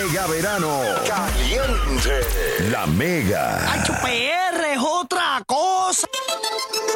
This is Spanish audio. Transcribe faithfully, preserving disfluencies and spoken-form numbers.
Mega Verano Caliente. La Mega. H P R es otra cosa.